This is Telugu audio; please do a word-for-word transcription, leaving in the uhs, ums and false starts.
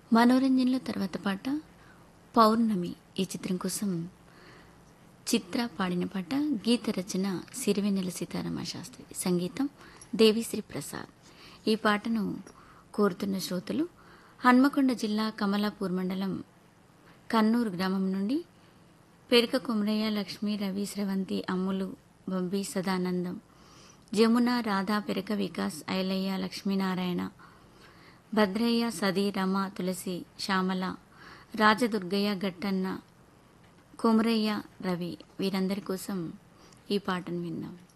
మనోరంజన్లో తర్వాత పాట పౌర్ణమి ఈ చిత్రం కోసం చిత్ర పాడిన పాట, గీత రచన సిరివెన్నెల సీతారామ శాస్త్రి, సంగీతం దేవిశ్రీ ప్రసాద్. ఈ పాటను కోరుతున్న శ్రోతలు హన్మకొండ జిల్లా కమలాపూర్ మండలం కన్నూరు గ్రామం నుండి పెరక కొమరయ్య, లక్ష్మీ, రవి, స్రవంతి, అమ్ములు, బంబి, సదానందం, జమున, రాధా, పెరక వికాస్, ఐలయ్య, లక్ష్మీనారాయణ, భద్రయ్య, సది, రమ, తులసి, శ్యామల, రాజదుర్గయ్య, గట్టన్న, కొమరయ్య, రవి వీరందరి కోసం ఈ పాటను విందాం.